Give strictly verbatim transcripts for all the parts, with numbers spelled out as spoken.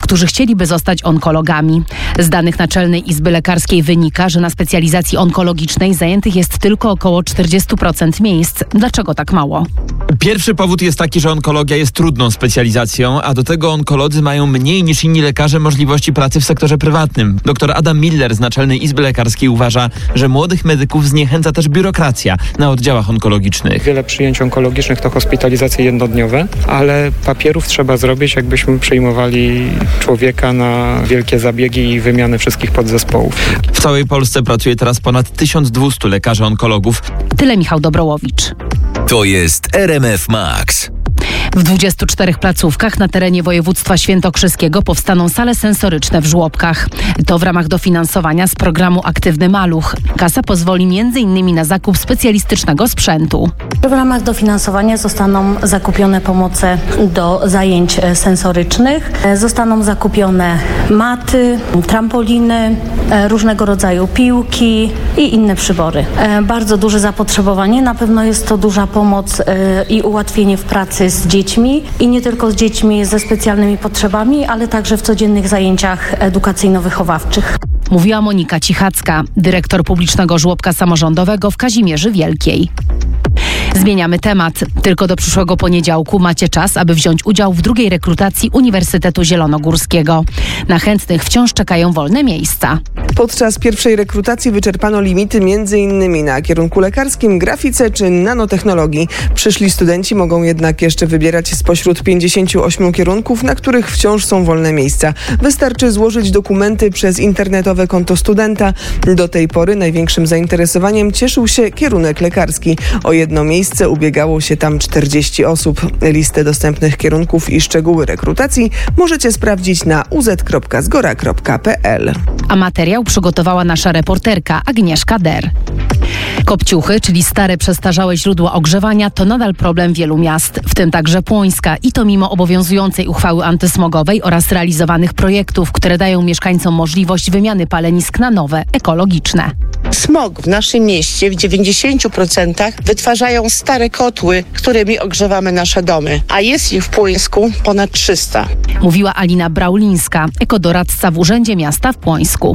którzy chcieliby zostać onkologami. Z danych Naczelnej Izby Lekarskiej wynika, że na specjalizacji onkologicznej zajętych jest tylko około czterdzieści procent miejsc. Dlaczego tak mało? Pierwszy powód jest taki, że onkologia jest trudną specjalizacją, a do tego onkolodzy mają mniej niż inni lekarze możliwości pracy w sektorze prywatnym. Doktor Adam Miller z Naczelnej Izby Lekarskiej uważa, że młodych medyków zniechęca też biurokracja na oddziałach onkologicznych. Wiele przyjęć onkologicznych to hospitalizacje jednodniowe, ale papierów trzeba zrobić, jakbyśmy przyjmowali człowieka na wielkie zabiegi i wymianę wszystkich podzespołów. W całej Polsce pracuje teraz ponad tysiąc dwieście lekarzy onkologów. Tyle Michał Dobrołowicz. To jest R M F Max. W dwudziestu czterech placówkach na terenie województwa świętokrzyskiego powstaną sale sensoryczne w żłobkach. To w ramach dofinansowania z programu Aktywny Maluch. Kasa pozwoli między innymi na zakup specjalistycznego sprzętu. W ramach dofinansowania zostaną zakupione pomoce do zajęć sensorycznych. Zostaną zakupione maty, trampoliny, różnego rodzaju piłki i inne przybory. Bardzo duże zapotrzebowanie. Na pewno jest to duża pomoc i ułatwienie w pracy z dziećmi i nie tylko z dziećmi ze specjalnymi potrzebami, ale także w codziennych zajęciach edukacyjno-wychowawczych. Mówiła Monika Cichacka, dyrektor publicznego żłobka samorządowego w Kazimierzy Wielkiej. Zmieniamy temat. Tylko do przyszłego poniedziałku macie czas, aby wziąć udział w drugiej rekrutacji Uniwersytetu Zielonogórskiego. Na chętnych wciąż czekają wolne miejsca. Podczas pierwszej rekrutacji wyczerpano limity m.in. na kierunku lekarskim, grafice czy nanotechnologii. Przyszli studenci mogą jednak jeszcze wybierać spośród pięćdziesięciu ośmiu kierunków, na których wciąż są wolne miejsca. Wystarczy złożyć dokumenty przez internetowe konto studenta. Do tej pory największym zainteresowaniem cieszył się kierunek lekarski. O jedno miejsce ubiegało się tam czterdzieści osób. Listę dostępnych kierunków i szczegóły rekrutacji możecie sprawdzić na u z kropka zgora kropka p l. A materiał przygotowała nasza reporterka Agnieszka Der. Kopciuchy, czyli stare, przestarzałe źródła ogrzewania, to nadal problem wielu miast, w tym także Płońska, i to mimo obowiązującej uchwały antysmogowej oraz realizowanych projektów, które dają mieszkańcom możliwość wymiany palenisk na nowe, ekologiczne. Smog w naszym mieście w dziewięćdziesięciu procentach wytwarzają stare kotły, którymi ogrzewamy nasze domy, a jest ich w Płońsku ponad trzysta. Mówiła Alina Braulińska, ekodoradca w Urzędzie Miasta w Płońsku.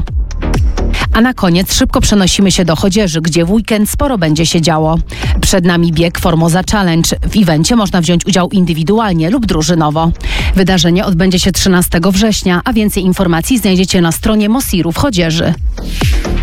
A na koniec szybko przenosimy się do Chodzieży, gdzie w weekend sporo będzie się działo. Przed nami bieg Formosa Challenge. W evencie można wziąć udział indywidualnie lub drużynowo. Wydarzenie odbędzie się trzynastego września, a więcej informacji znajdziecie na stronie Mosiru w Chodzieży.